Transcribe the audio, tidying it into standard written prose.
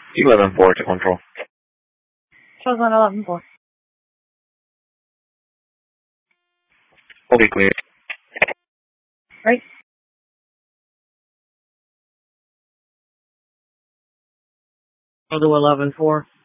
11-4 to control. Charles 111-4. Okay, clear. Right. Charles 11-4.